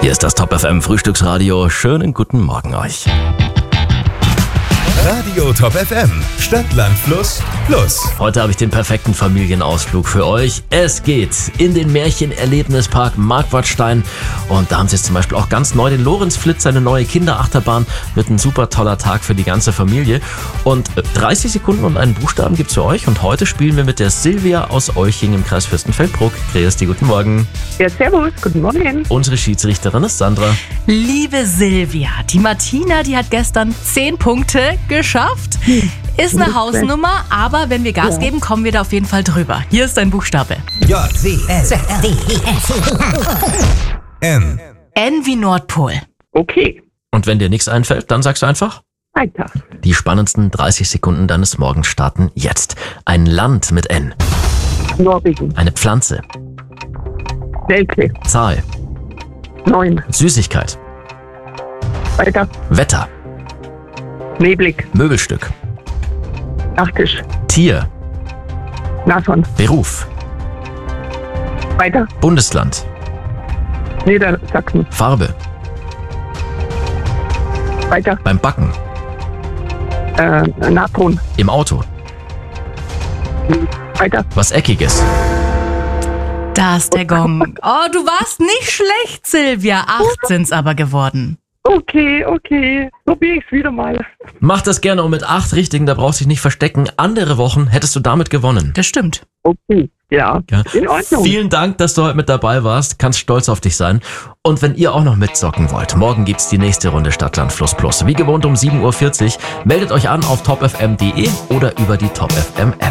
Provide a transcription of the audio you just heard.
Hier ist das Top FM Frühstücksradio. Schönen guten Morgen euch. Radio Top FM, Stadt, Land, Fluss, Plus. Heute habe ich den perfekten Familienausflug für euch. Es geht in den Märchenerlebnispark Marquardstein. Und da haben sie jetzt zum Beispiel auch ganz neu den Lorenzflitz, eine neue Kinderachterbahn. Wird ein super toller Tag für die ganze Familie. Und 30 Sekunden und einen Buchstaben gibt's für euch. Und heute spielen wir mit der Silvia aus Euching im Kreis Fürstenfeldbruck. Grüß dich, guten Morgen. Ja, servus, guten Morgen. Unsere Schiedsrichterin ist Sandra. Liebe Silvia, die Martina, die hat gestern 10 Punkte geschafft. Ist eine Hausnummer, aber wenn wir Gas geben, kommen wir da auf jeden Fall drüber. Hier ist dein Buchstabe. J, Z, D, N. N wie Nordpol. Okay, Und wenn dir nichts einfällt, dann sagst du einfach: weiter. Die spannendsten 30 Sekunden deines Morgens starten jetzt. Ein Land mit N. Norwegen, Eine Pflanze. Nelke, Zahl. 9. Süßigkeit. Weiter. Wetter. Neblig, Möbelstück. Nachtisch, Tier. Nashorn. Beruf. Weiter. Bundesland. Niedersachsen. Farbe. Weiter. Beim Backen. Natron. Im Auto. Weiter. Was Eckiges. Da ist der Gong. Oh, du warst nicht schlecht, Silvia. 8 sind's aber geworden. Okay. Probier ich's wieder mal. Mach das gerne und mit 8 Richtigen, da brauchst du dich nicht verstecken. Andere Wochen hättest du damit gewonnen. Das stimmt. Okay, ja. Ja. In Ordnung. Vielen Dank, dass du heute mit dabei warst. Kannst stolz auf dich sein. Und wenn ihr auch noch mitzocken wollt, morgen gibt's die nächste Runde Stadtland Fluss Plus. Wie gewohnt um 7.40 Uhr. Meldet euch an auf topfm.de oder über die Top FM App.